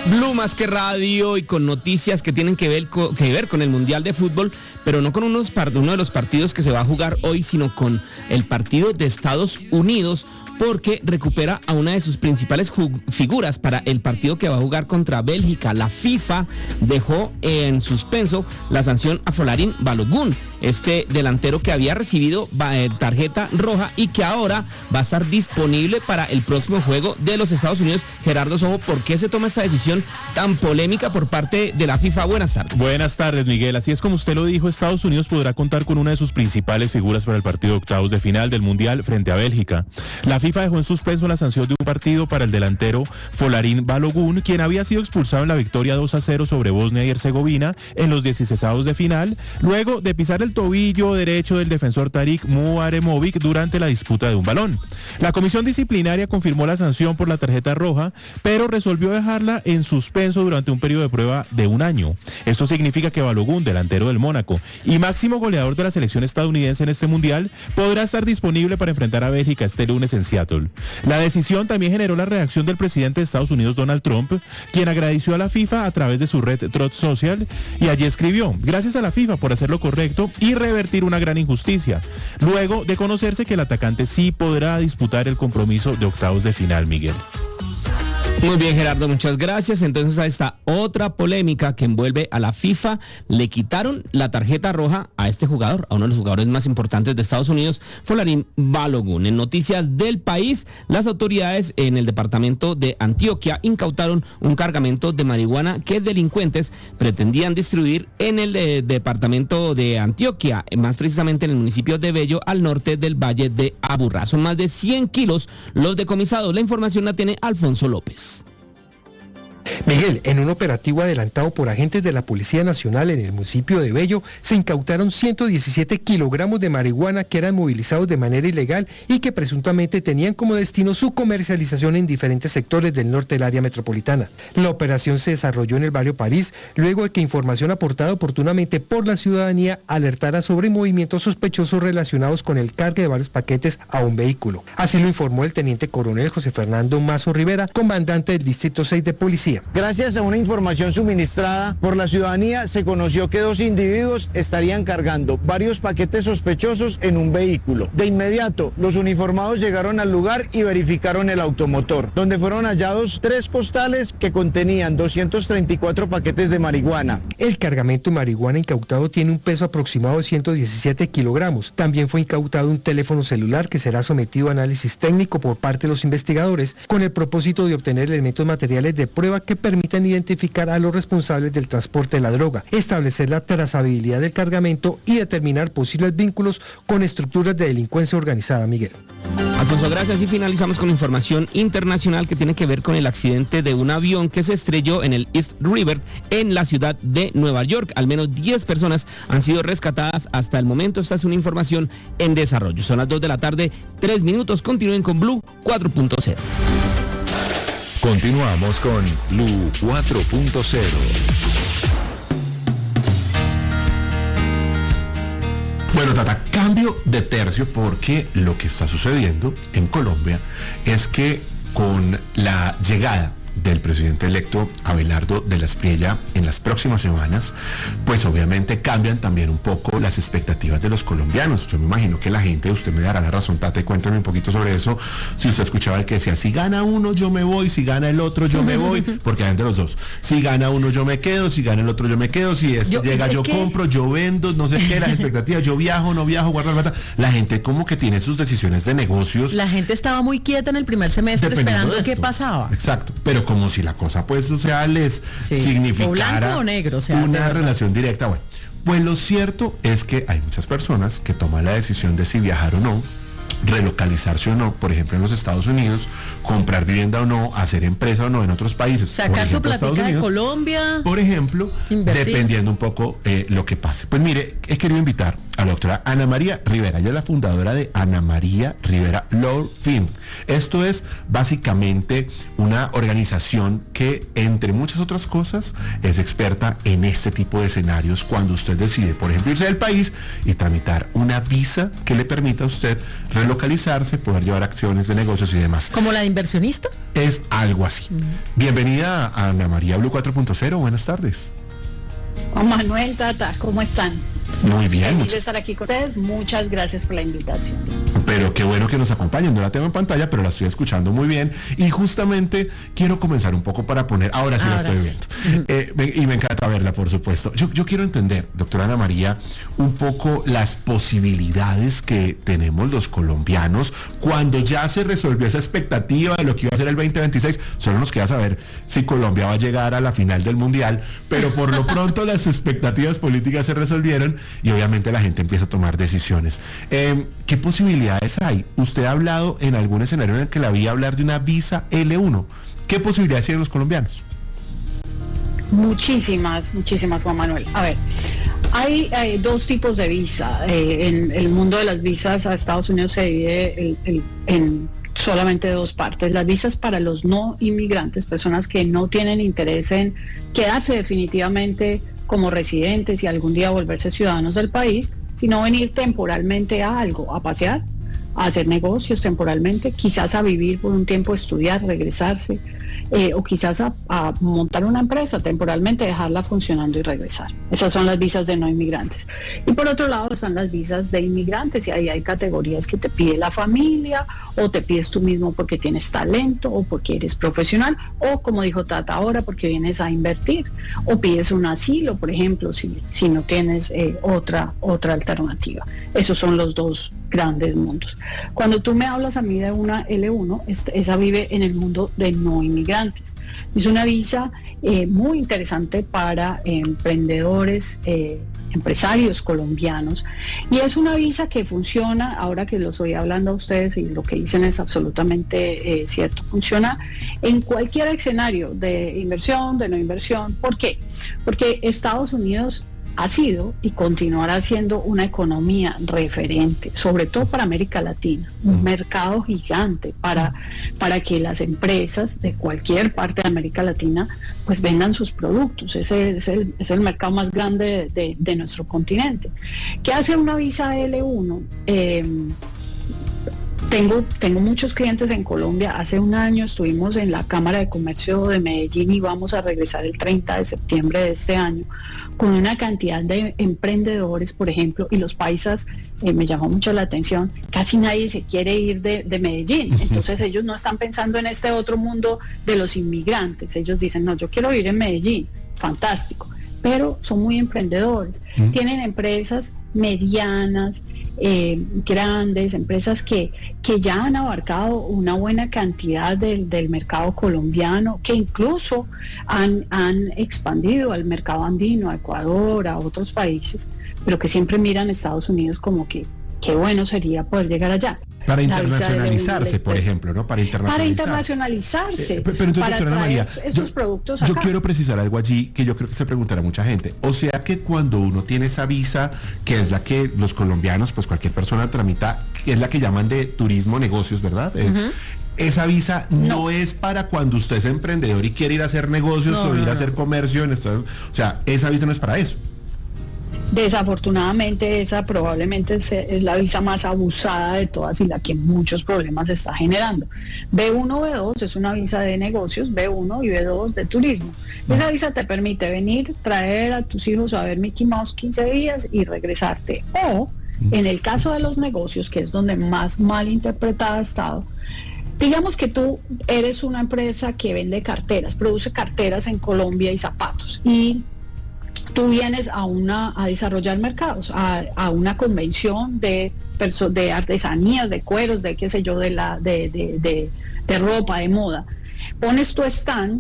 Blue más que radio y con noticias que tienen que ver con el Mundial de Fútbol, pero no con uno de los partidos que se va a jugar hoy, sino con el partido de Estados Unidos, porque recupera a una de sus principales figuras para el partido que va a jugar contra Bélgica. La FIFA dejó en suspenso la sanción a Folarin Balogun, este delantero que había recibido tarjeta roja y que ahora va a estar disponible para el próximo juego de los Estados Unidos. Gerardo Sojo, ¿por qué se toma esta decisión tan polémica por parte de la FIFA? Buenas tardes. Buenas tardes, Miguel. Así es como usted lo dijo, Estados Unidos podrá contar con una de sus principales figuras para el partido de octavos de final del Mundial frente a Bélgica. La FIFA dejó en suspenso la sanción de un partido para el delantero Folarin Balogun, quien había sido expulsado en la victoria 2-0 sobre Bosnia y Herzegovina en los 16avos de final, luego de pisar el tobillo derecho del defensor Tarik Muaremovic durante la disputa de un balón. La comisión disciplinaria confirmó la sanción por la tarjeta roja, pero resolvió dejarla en suspenso durante un periodo de prueba de un año. Esto significa que Balogun, delantero del Mónaco y máximo goleador de la selección estadounidense en este mundial, podrá estar disponible para enfrentar a Bélgica este lunes en Seattle. La decisión también generó la reacción del presidente de Estados Unidos, Donald Trump, quien agradeció a la FIFA a través de su red Truth Social y allí escribió: gracias a la FIFA por hacer lo correcto y revertir una gran injusticia, luego de conocerse que el atacante sí podrá disputar el compromiso de octavos de final, Miguel. Muy bien, Gerardo, muchas gracias. Entonces, a esta otra polémica que envuelve a la FIFA, le quitaron la tarjeta roja a este jugador, a uno de los jugadores más importantes de Estados Unidos, Folarin Balogun. En noticias del país, las autoridades en el departamento de Antioquia incautaron un cargamento de marihuana que delincuentes pretendían distribuir en el departamento de Antioquia, más precisamente en el municipio de Bello, al norte del valle de Aburrá. Son más de 100 kilos los decomisados. La información la tiene Alfonso López. Miguel, en un operativo adelantado por agentes de la Policía Nacional en el municipio de Bello, se incautaron 117 kilogramos de marihuana que eran movilizados de manera ilegal y que presuntamente tenían como destino su comercialización en diferentes sectores del norte del área metropolitana. La operación se desarrolló en el barrio París, luego de que información aportada oportunamente por la ciudadanía alertara sobre movimientos sospechosos relacionados con el cargue de varios paquetes a un vehículo. Así lo informó el teniente coronel José Fernando Mazo Rivera, comandante del Distrito 6 de Policía. Gracias a una información suministrada por la ciudadanía, se conoció que 2 individuos estarían cargando varios paquetes sospechosos en un vehículo. De inmediato, los uniformados llegaron al lugar y verificaron el automotor, donde fueron hallados 3 costales que contenían 234 paquetes de marihuana. El cargamento de marihuana incautado tiene un peso aproximado de 117 kilogramos. También fue incautado un teléfono celular que será sometido a análisis técnico por parte de los investigadores con el propósito de obtener elementos materiales de prueba que permitan identificar a los responsables del transporte de la droga, establecer la trazabilidad del cargamento y determinar posibles vínculos con estructuras de delincuencia organizada, Miguel. Alfonso, gracias. Y finalizamos con información internacional que tiene que ver con el accidente de un avión que se estrelló en el East River en la ciudad de Nueva York. Al menos 10 personas han sido rescatadas hasta el momento. Esta es una información en desarrollo. Son las 2 de la tarde, 3 minutos. Continúen con Blue 4.0. Continuamos con Blue 4.0. Bueno, Tata, cambio de tercio porque lo que está sucediendo en Colombia es que con la llegada del presidente electo Abelardo de la Espriella en las próximas semanas, pues obviamente cambian también un poco las expectativas de los colombianos. Yo me imagino que la gente, usted me dará la razón, Tate, cuéntame un poquito sobre eso, si usted escuchaba el que decía, si gana uno yo me voy, si gana el otro yo me voy, porque hay entre los dos, si gana uno yo me quedo, si gana el otro yo me quedo, si este llega yo compro, yo vendo, no sé qué, las expectativas, yo viajo, no viajo, guardo la plata. La gente como que tiene sus decisiones de negocios. La gente estaba muy quieta en el primer semestre esperando qué pasaba. Exacto, pero como si la cosa pues, o sea, les significara o blanco o negro, o sea, una relación directa. Bueno, pues lo cierto es que hay muchas personas que toman la decisión de si viajar o no, relocalizarse o no, por ejemplo en los Estados Unidos, comprar vivienda o no, hacer empresa o no en otros países, sacar su plática de Colombia, por ejemplo, invertir. Dependiendo un poco lo que pase. Pues mire, he querido invitar a la doctora Ana María Rivera. Ella es la fundadora de Ana María Rivera Law Firm. Esto es básicamente una organización que, entre muchas otras cosas, es experta en este tipo de escenarios cuando usted decide, por ejemplo, irse del país y tramitar una visa que le permita a usted relocalizarse, poder llevar acciones de negocios y demás. ¿Como la de inversionista? Es algo así. Bienvenida a Ana María Blue 4.0. Buenas tardes. Juan Manuel, Tata, ¿cómo están? Muy bien. Feliz de estar aquí con ustedes. Muchas gracias por la invitación. Pero qué bueno que nos acompañen. No la tengo en pantalla, pero la estoy escuchando muy bien. Y justamente quiero comenzar un poco para poner... Ahora sí la estoy viendo. Y me encanta verla, por supuesto. Yo quiero entender, doctora Ana María, un poco las posibilidades que tenemos los colombianos cuando ya se resolvió esa expectativa de lo que iba a ser el 2026. Solo nos queda saber si Colombia va a llegar a la final del Mundial, pero por lo pronto las expectativas políticas se resolvieron y obviamente la gente empieza a tomar decisiones. ¿Qué posibilidades hay? Usted ha hablado en algún escenario en el que la vi hablar de una visa L1. ¿Qué posibilidades tienen los colombianos? Muchísimas, Juan Manuel. A ver, hay dos tipos de visa. En el mundo de las visas a Estados Unidos se divide en solamente dos partes. Las visas para los no inmigrantes, personas que no tienen interés en quedarse definitivamente como residentes y algún día volverse ciudadanos del país, sino venir temporalmente a algo, a pasear, a hacer negocios temporalmente, quizás a vivir por un tiempo, estudiar, regresarse, o quizás a montar una empresa temporalmente, dejarla funcionando y regresar. Esas son las visas de no inmigrantes. Y por otro lado están las visas de inmigrantes, y ahí hay categorías que te pide la familia, o te pides tú mismo porque tienes talento, o porque eres profesional, o como dijo Tata ahora, porque vienes a invertir, o pides un asilo, por ejemplo, si no tienes otra alternativa. Esos son los dos grandes mundos. Cuando tú me hablas a mí de una L1, esa vive en el mundo de no inmigrantes. Es una visa muy interesante para emprendedores, empresarios colombianos, y es una visa que funciona, ahora que los oí hablando a ustedes y lo que dicen es absolutamente cierto, funciona en cualquier escenario de inversión, de no inversión. ¿Por qué? Porque Estados Unidos ha sido y continuará siendo una economía referente, sobre todo para América Latina, un mercado gigante para que las empresas de cualquier parte de América Latina pues vendan sus productos. Ese es el mercado más grande de nuestro continente. ¿Qué hace una visa L1? Tengo muchos clientes en Colombia. Hace un año estuvimos en la Cámara de Comercio de Medellín y vamos a regresar el 30 de septiembre de este año con una cantidad de emprendedores, por ejemplo, y los paisas, me llamó mucho la atención, casi nadie se quiere ir de Medellín. Entonces ellos no están pensando en este otro mundo de los inmigrantes. Ellos dicen, no, yo quiero vivir en Medellín. Fantástico. Pero son muy emprendedores. Tienen empresas medianas, grandes, empresas que ya han abarcado una buena cantidad del mercado colombiano, que incluso han expandido al mercado andino, a Ecuador, a otros países, pero que siempre miran a Estados Unidos como que qué bueno sería poder llegar allá. Para internacionalizarse, por ejemplo, ¿no? Para internacionalizarse. Pero entonces, para doctora Ana María, esos productos acá. Yo quiero precisar algo allí que yo creo que se preguntará mucha gente. O sea que cuando uno tiene esa visa, que es la que los colombianos, pues cualquier persona tramita, que es la que llaman de turismo negocios, ¿verdad? Esa visa no es para cuando usted es emprendedor y quiere ir a hacer negocios o ir a hacer comercio en Estados Unidos. O sea, esa visa no es para eso. Desafortunadamente esa probablemente es la visa más abusada de todas y la que muchos problemas está generando. B1, B2 es una visa de negocios, B1 y B2 de turismo. Esa visa te permite venir, traer a tus hijos a ver Mickey Mouse 15 días y regresarte. O, en el caso de los negocios, que es donde más mal interpretada ha estado, digamos que tú eres una empresa que vende carteras, produce carteras en Colombia y zapatos, y tú vienes a desarrollar mercados, a una convención de artesanías, de cueros, de qué sé yo, de ropa, de moda. Pones tu stand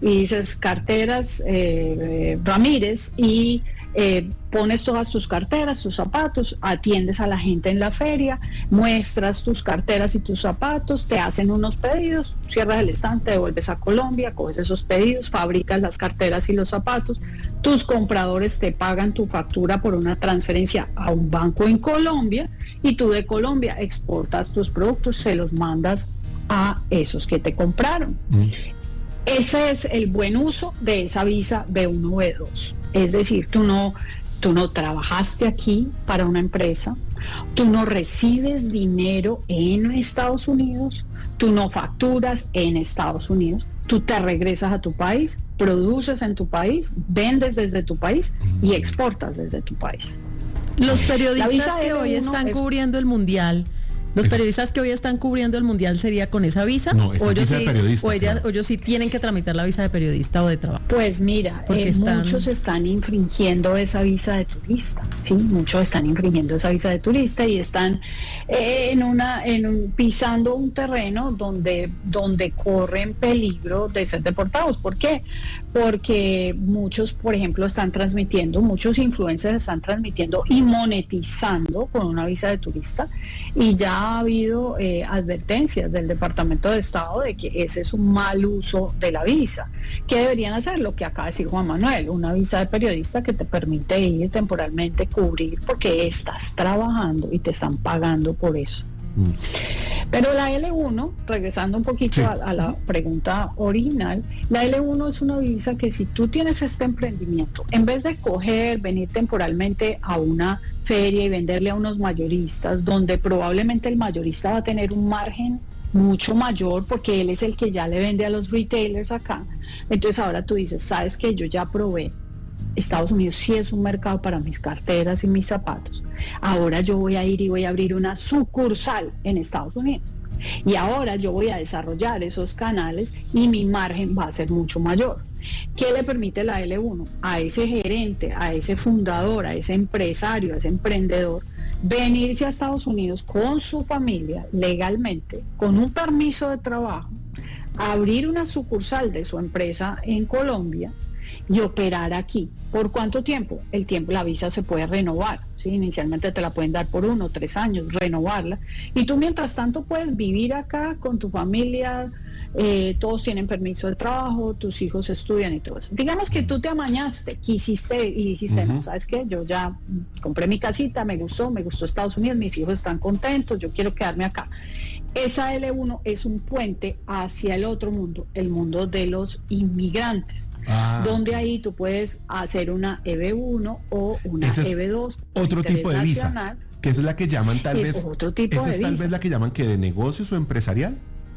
y dices carteras Ramírez y pones todas tus carteras, tus zapatos, atiendes a la gente en la feria, muestras tus carteras y tus zapatos, te hacen unos pedidos, cierras el stand, te devuelves a Colombia, coges esos pedidos, fabricas las carteras y los zapatos, tus compradores te pagan tu factura por una transferencia a un banco en Colombia y tú de Colombia exportas tus productos, se los mandas a esos que te compraron. Ese es el buen uso de esa visa B1, B2. Es decir, tú no trabajaste aquí para una empresa, tú no recibes dinero en Estados Unidos, tú no facturas en Estados Unidos, tú te regresas a tu país, produces en tu país, vendes desde tu país y exportas desde tu país. Los periodistas que hoy están cubriendo el Mundial... ¿Los periodistas que hoy están cubriendo el Mundial sería con esa visa? No, esa visa de periodista. O ellos sí tienen que tramitar la visa de periodista o de trabajo. Pues mira, muchos están infringiendo esa visa de turista, ¿sí? Muchos están infringiendo esa visa de turista y están pisando un terreno donde corren peligro de ser deportados. ¿Por qué? Porque muchos, por ejemplo, muchos influencers están transmitiendo y monetizando con una visa de turista, y ya ha habido advertencias del Departamento de Estado de que ese es un mal uso de la visa. ¿Qué deberían hacer? Lo que acaba de decir Juan Manuel, una visa de periodista que te permite ir temporalmente, cubrir, porque estás trabajando y te están pagando por eso. Pero la L1, regresando un poquito a la pregunta original, la L1 es una visa que si tú tienes este emprendimiento, en vez de venir temporalmente a una feria y venderle a unos mayoristas, donde probablemente el mayorista va a tener un margen mucho mayor porque él es el que ya le vende a los retailers acá, entonces ahora tú dices, sabes que yo ya probé, Estados Unidos sí es un mercado para mis carteras y mis zapatos. Ahora yo voy a ir y voy a abrir una sucursal en Estados Unidos. Y ahora yo voy a desarrollar esos canales y mi margen va a ser mucho mayor. ¿Qué le permite la L1? A ese gerente, a ese fundador, a ese empresario, a ese emprendedor, venirse a Estados Unidos con su familia legalmente, con un permiso de trabajo, abrir una sucursal de su empresa en Colombia y operar aquí. ¿Por cuánto tiempo? La visa se puede renovar, ¿sí? Inicialmente te la pueden dar por 1 o 3 años, renovarla, y tú mientras tanto puedes vivir acá con tu familia, todos tienen permiso de trabajo, tus hijos estudian y todo eso. Digamos que tú te amañaste, quisiste y dijiste, no, ¿sabes qué? Yo ya compré mi casita, me gustó Estados Unidos, mis hijos están contentos, yo quiero quedarme acá. Esa L1 es un puente hacia el otro mundo, el mundo de los inmigrantes. Donde ahí tú puedes hacer una EB1 o una EB2. Otro tipo de visa, que es la que llaman tal vez, tal vez la que llaman que de negocios o empresarial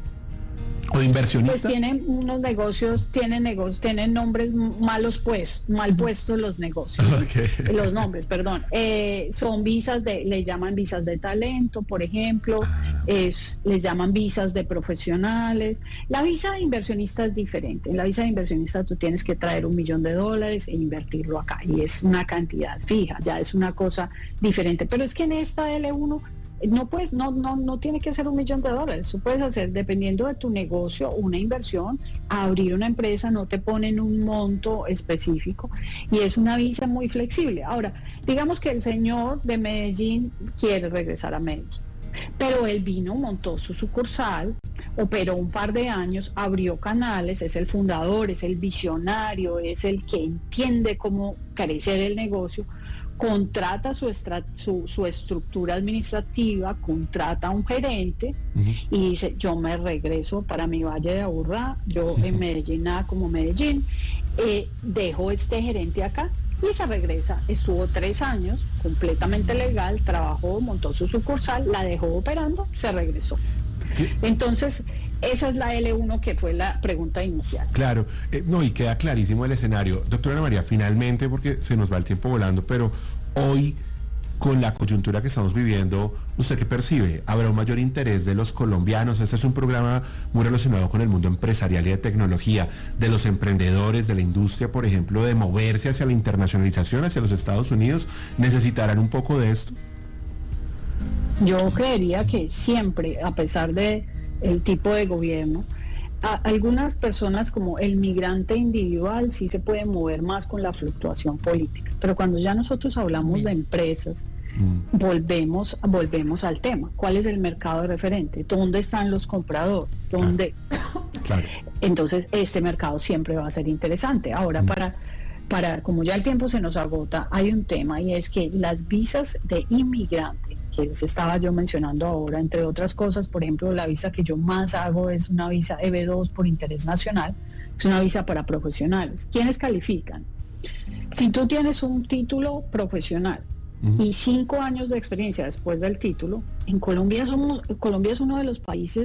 o inversionista. Pues tienen unos negocios, tienen nombres mal puestos los negocios, ¿sí? Los nombres, perdón. Son visas le llaman visas de talento, por ejemplo, les llaman visas de profesionales. La visa de inversionista es diferente. En la visa de inversionista tú tienes que traer $1 millón e invertirlo acá, y es una cantidad fija, ya es una cosa diferente. Pero es que en esta L1 no tiene que ser $1 millón. Tú puedes hacer, dependiendo de tu negocio, una inversión, abrir una empresa, no te ponen un monto específico y es una visa muy flexible. Ahora, digamos que el señor de Medellín quiere regresar a Medellín, pero él vino, montó su sucursal, operó un par de años, abrió canales, es el fundador, es el visionario, es el que entiende cómo crecer el negocio, contrata su estructura administrativa, contrata a un gerente y dice, yo me regreso para mi Valle de Aburrá, yo en Medellín, nada como Medellín, dejo este gerente acá y se regresa. Estuvo 3 años completamente legal, trabajó, montó su sucursal, la dejó operando, se regresó. Entonces, esa es la L1, que fue la pregunta inicial. Claro, y queda clarísimo el escenario. Doctora Ana María, finalmente, porque se nos va el tiempo volando, pero hoy, con la coyuntura que estamos viviendo, ¿usted qué percibe? ¿Habrá un mayor interés de los colombianos? Este es un programa muy relacionado con el mundo empresarial y de tecnología, de los emprendedores, de la industria, por ejemplo, de moverse hacia la internacionalización, hacia los Estados Unidos. ¿Necesitarán un poco de esto? Yo creería que siempre, a pesar de el tipo de gobierno, algunas personas, como el migrante individual, sí se puede mover más con la fluctuación política, pero cuando ya nosotros hablamos de empresas, volvemos al tema. ¿Cuál es el mercado de referente? ¿Dónde están los compradores? ¿Dónde? Claro. Entonces, este mercado siempre va a ser interesante. Ahora, para como ya el tiempo se nos agota, hay un tema, y es que las visas de inmigrante, que les estaba yo mencionando ahora, entre otras cosas, por ejemplo, la visa que yo más hago es una visa EB2 por interés nacional, es una visa para profesionales. ¿Quiénes califican? Si tú tienes un título profesional y 5 años de experiencia después del título, en Colombia es uno de los países